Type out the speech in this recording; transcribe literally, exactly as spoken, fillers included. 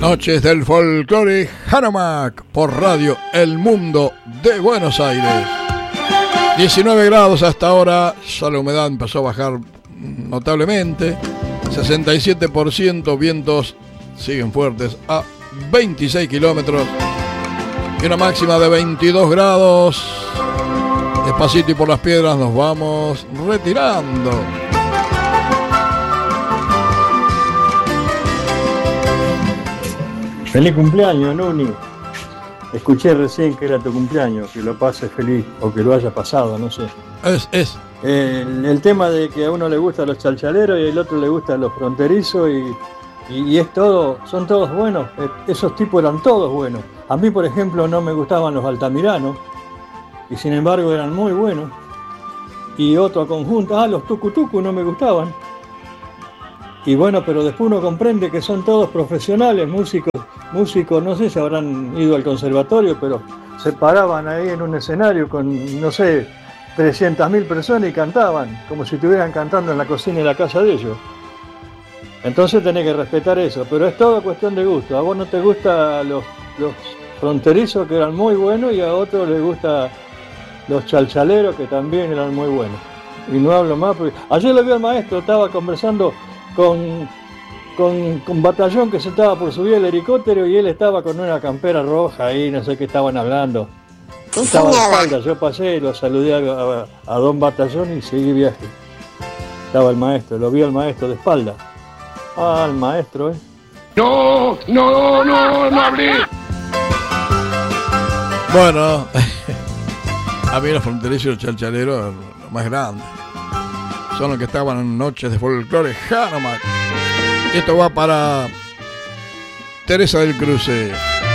Noches del Folclore Hanomag por Radio El Mundo de Buenos Aires. diecinueve grados hasta ahora, ya la humedad empezó a bajar notablemente. sesenta y siete por ciento, vientos siguen fuertes a veintiséis kilómetros. Y una máxima de veintidós grados. Despacito y por las piedras nos vamos retirando. Feliz cumpleaños, Nuni. Escuché recién que era tu cumpleaños, que lo pases feliz o que lo haya pasado, no sé. Es, es. El, el tema de que a uno le gustan los chalchaleros y al otro le gustan los fronterizos y, y, y es todo, son todos buenos. Esos tipos eran todos buenos. A mí, por ejemplo, no me gustaban los altamiranos y sin embargo eran muy buenos. Y otro conjunto, ah, los tucutucu no me gustaban. Y bueno, pero después uno comprende que son todos profesionales, músicos, músicos, no sé si habrán ido al conservatorio, pero se paraban ahí en un escenario con, no sé, trescientas mil personas y cantaban, como si estuvieran cantando en la cocina de la casa de ellos. Entonces tenés que respetar eso, pero es toda cuestión de gusto. A vos no te gustan los, los fronterizos, que eran muy buenos, y a otros les gustan los chalchaleros, que también eran muy buenos. Y no hablo más, porque ayer lo vi al maestro, estaba conversando con, con, con Batallón, que se estaba por subir el helicóptero y él estaba con una campera roja ahí, no sé qué estaban hablando. Estaba de espalda, yo pasé y lo saludé a, a, a don Batallón y seguí viaje. Estaba el maestro, lo vi al maestro de espalda. Ah, el maestro, ¿eh? No, no, no, no hablé. Bueno, a mí los fronterizos y los chalchaleros, los más grandes, son los que estaban en Noches de Folclore Hanomag. Esto va para Teresa del Cruce.